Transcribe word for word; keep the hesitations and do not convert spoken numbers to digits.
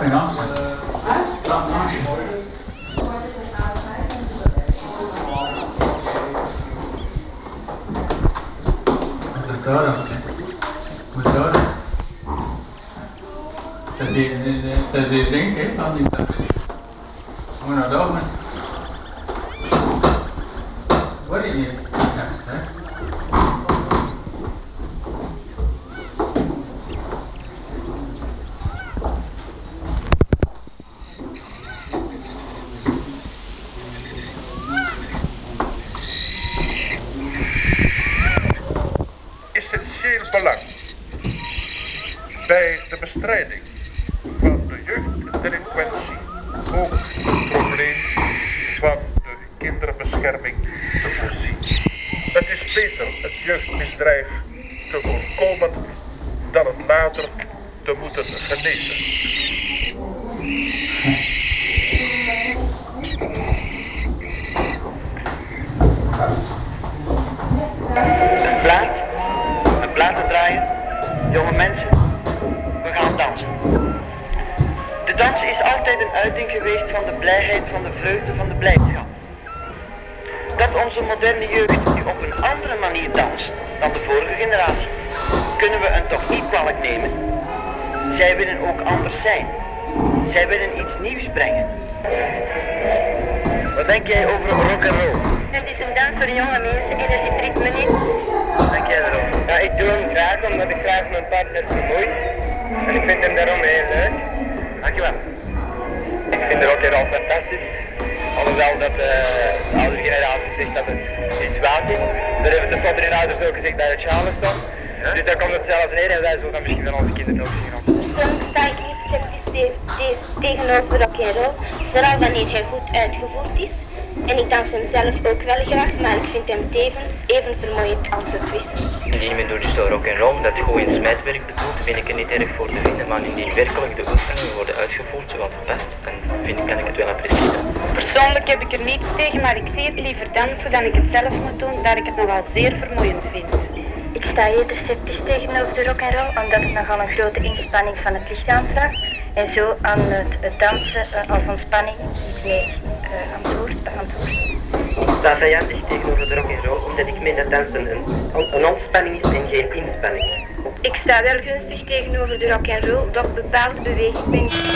geen Amsterdam. Dat naast je. Wat is daar dan? Wat is daar dan? Dat is die, dat is die ding, hè, van die televisie. Moet naar daar gaan. Wat is dit? Ja, hè? Essentieel belang bij de bestrijding van de jeugddelinquentie ook het probleem van de kinderbescherming te voorzien. Het is beter het jeugdmisdrijf te voorkomen dan het later te moeten genezen. Een plaat, een plaat te draaien, jonge mensen, we gaan dansen. De dans is altijd een uiting geweest van de blijheid, van de vreugde, van de blijdschap. Dat onze moderne jeugd nu op een andere manier danst dan de vorige generatie, kunnen we hen toch niet kwalijk nemen. Zij willen ook anders zijn. Zij willen iets nieuws brengen. Wat denk jij over rock and roll? Het is een dans voor jonge mensen en er zit ritme in. Denk jij erover? Ja, ik doe hem graag omdat ik graag mijn partner vermoei. En ik vind hem daarom heel leuk. Dankjewel. Ik vind de rock and roll fantastisch. Alhoewel dat uh, de oudere generatie zegt dat het iets waard is. Daar hebben tenslotte hun ouders ook gezegd bij het sjalen stond. Ja? Dus daar komt hetzelfde neer en wij zullen dat misschien van onze kinderen ook zien. Persoonlijk sta ik niet sceptisch te- te- tegenover rock and roll, vooral wanneer hij goed uitgevoerd is. En ik dans hem zelf ook wel graag, maar ik vind hem tevens even vermoeiend als de twist. Indien men door de stijl rock and roll dat gooi- en smijtwerk bedoelt, vind ik er niet erg voor te vinden, maar indien werkelijk de oefeningen worden uitgevoerd zoals het past, dan vind, kan ik het wel appreciëren. Persoonlijk heb ik er niets tegen, maar ik zie het liever dansen dan ik het zelf moet doen, daar ik het nogal zeer vermoeiend vind. Ik sta eerder sceptisch tegenover de rock and roll, omdat het nogal een grote inspanning van het lichaam vraagt. En zo aan het, het dansen uh, als ontspanning iets mee uh, aan het woord beantwoord. Ik sta vijandig tegenover de rock and roll omdat ik meen dat dansen een, een ontspanning is en geen inspanning. Ik sta wel gunstig tegenover de rock and roll, doch bepaalde bewegingen ben ik